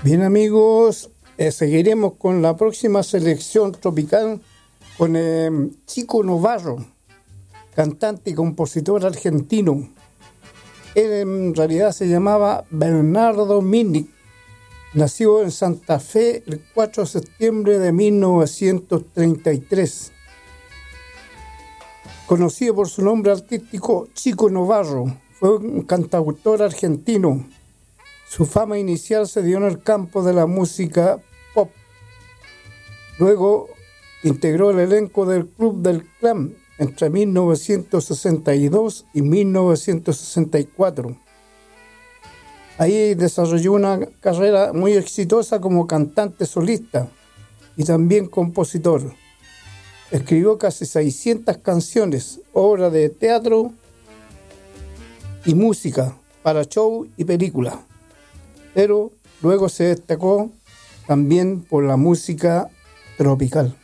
Bien amigos, seguiremos con la próxima selección tropical con Chico Novarro, cantante y compositor argentino. Él en realidad se llamaba Bernardo Minnich. Nació en Santa Fe el 4 de septiembre de 1933. Conocido por su nombre artístico Chico Novarro, fue un cantautor argentino. Su fama inicial se dio en el campo de la música pop. Luego integró el elenco del Club del Clan entre 1962 y 1964. Ahí desarrolló una carrera muy exitosa como cantante solista y también compositor. Escribió casi 600 canciones, obras de teatro y música para show y películas. Pero luego se destacó también por la música tropical.